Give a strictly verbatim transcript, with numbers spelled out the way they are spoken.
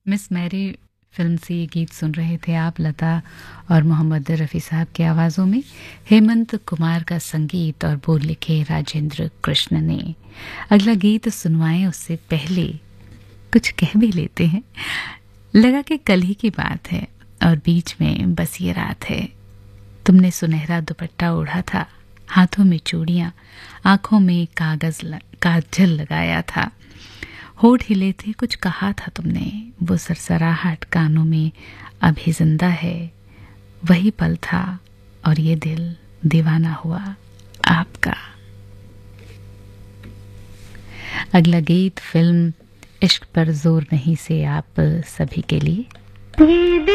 Miss Mary film से ये गीत सुन रहे थे आप, लता और मोहम्मद रफ़ी साहब की आवाज़ों में। हेमंत कुमार का संगीत और बोल लिखे राजेंद्र कृष्ण ने। अगला गीत सुनवाएं उससे पहले कुछ कह भी लेते हैं। लगा कि कल ही की बात है और बीच में बस ये रात है। तुमने सुनहरा दुपट्टा ओढ़ा था, हाथों में चूड़ियां, आंखों में कागज ल, काजल लगाया था, होठ हिले थे, कुछ कहा था तुमने। वो सरसराहट कानों में अभी जिंदा है। वही पल था और ये दिल दीवाना हुआ आपका। अगला गीत फिल्म इश्क पर जोर नहीं से आप सभी के लिए।